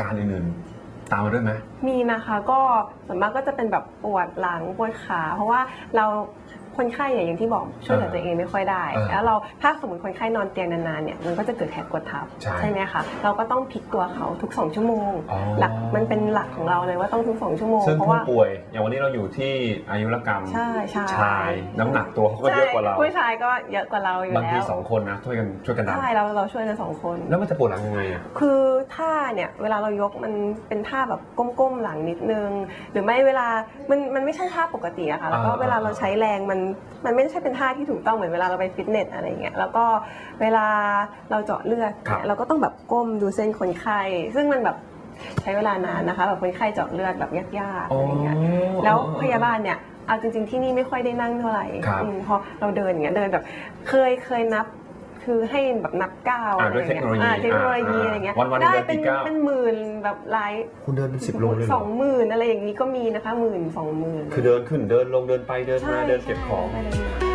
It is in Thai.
การอื่นๆตามมาด้วยไหมมีนะคะก็ส่วนมากก็จะเป็นแบบปวดหลังปวดขาเพราะว่าเราคนไข้อย่างที่บอกช่วยเหลือตัวเองไม่ค่อยได้แล้วเราถ้าสมมติคนไข้นอนเตียงนานๆเนี่ยมันก็จะเกิดแขนกดทับใช่ไหมคะเราก็ต้องพลิกตัวเขาทุก2ชั่วโมงหลักมันเป็นหลักของเราเลยว่าต้องทุก2ชั่วโมงเพราะว่าป่วยอย่างวันนี้เราอยู่ที่อายุรกรรมชายน้ำหนักตัวเขาก็เยอะกว่าเราผู้ชายก็เยอะกว่าเราอยู่แล้วบางที2 คนนะช่วยกันดันใช่เราช่วยกัน2 คนแล้วมันจะปวดหลังยังไงอ่ะคือท่าเนี่ยเวลาเรายกมันเป็นท่าแบบก้มๆหลังนิดนึงหรือไม่เวลามันไม่ใช่ท่าปกติอะค่ะแล้วก็เวลาเราใช้แรงมันไม่ใช่เป็นท่าที่ถูกต้องเหมือนเวลาเราไปฟิตเนสอะไรเงี้ยแล้วก็เวลาเราเจาะเลือดเราก็ต้องแบบก้มดูเส้นคนไข้ซึ่งมันแบบใช้เวลานานนะคะแบบคนไข้เจาะเลือดแบบยากๆอะไรเงี้ยแล้วพยาบาลเนี่ยเอาจริงๆที่นี่ไม่ค่อยได้นั่งเท่าไหร่เพราะเราเดินอย่างเงี้ยเดินแบบเคยนับคือให้แบบนับก้าวอะไรเงี้ยเทคโนโลยีอะไรเงี้ยได้เป็นหมื่นแบบไลฟ์คุณเดินเป็น10 โลเลย 20,000อะไรอย่างนี้ก็มีนะคะ10,000 20,000 คือเดินขึ้นเดินลงเดินไปเดินมาเดินเก็บของ